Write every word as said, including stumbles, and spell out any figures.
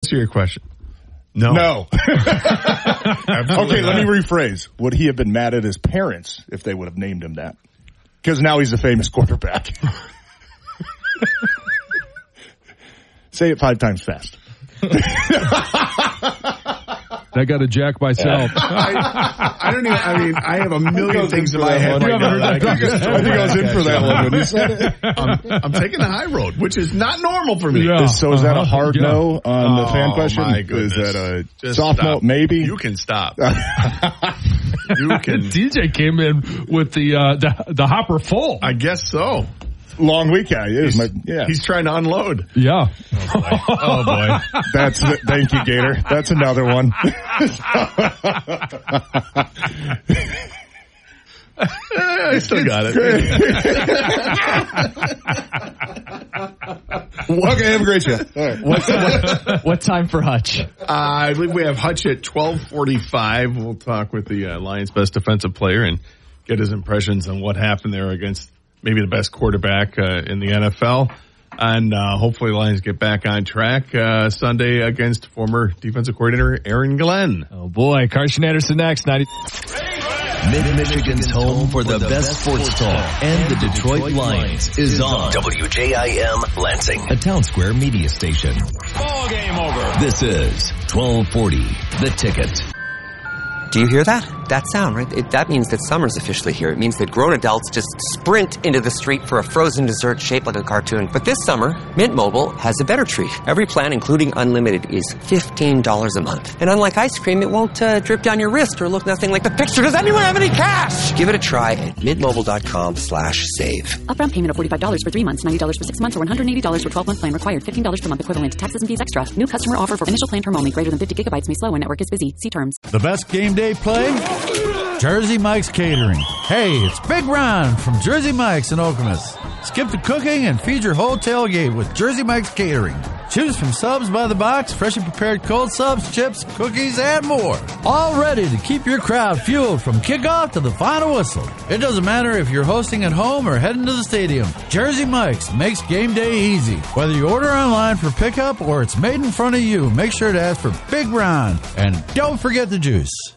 Answer your question. No. No. Okay, let me rephrase. Would he have been mad at his parents if they would have named him that? Because now he's a famous quarterback. Say it five times fast. I got to jack myself. I, I don't even, I mean, I have a million things in my head right now. I think I was in for that one when you said it. I'm, I'm taking the high road, which is not normal for me. Yeah. So is that a hard Yeah. no on the fan Oh, question? my goodness. Is that a Just soft stop. no? Maybe? You can stop. You can. D J came in with the uh, the, the hopper full. I guess so. Long weekend. It is my, yeah. He's trying to unload. Yeah. Oh, boy. That's the, thank you, Gator. That's another one. I still got it. Okay, have a great show. All right. What, what, what time for Hutch? Uh, I believe we have Hutch at twelve forty-five. We'll talk with the uh, Lions' best defensive player and get his impressions on what happened there against maybe the best quarterback uh, in the N F L. And uh, hopefully Lions get back on track uh, Sunday against former defensive coordinator Aaron Glenn. Oh, boy. Carson Anderson next. ninety Mid-Michigan's home for the best sports talk and the Detroit Lions is on W J I M Lansing, a Town Square media station. Ball game over. This is twelve forty, The Ticket. Do you hear that? That sound, right? It, that means that summer's officially here. It means that grown adults just sprint into the street for a frozen dessert shaped like a cartoon. But this summer, Mint Mobile has a better treat. Every plan, including unlimited, is fifteen dollars a month. And unlike ice cream, it won't uh, drip down your wrist or look nothing like the picture. Does anyone have any cash? Give it a try at mintmobile.com slash save. Upfront payment of forty-five dollars for three months, ninety dollars for six months, or one hundred eighty dollars for twelve-month plan required. fifteen dollars per month equivalent. Taxes and fees extra. New customer offer for initial plan term only. Greater than fifty gigabytes may slow when network is busy. See terms. The best game day play? Jersey Mike's Catering. Hey, it's Big Ron from Jersey Mike's in Okemos. Skip the cooking and feed your whole tailgate with Jersey Mike's Catering. Choose from subs by the box, freshly prepared cold subs, chips, cookies, and more. All ready to keep your crowd fueled from kickoff to the final whistle. It doesn't matter if you're hosting at home or heading to the stadium. Jersey Mike's makes game day easy. Whether you order online for pickup or it's made in front of you, make sure to ask for Big Ron. And don't forget the juice.